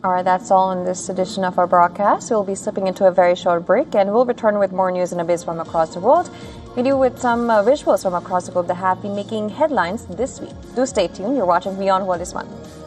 All right, that's all in this edition of our broadcast. We'll be slipping into a very short break, and we'll return with more news and a biz from across the world. We do with some visuals from across the globe that have been making headlines this week. Do stay tuned. You're watching Beyond World is One.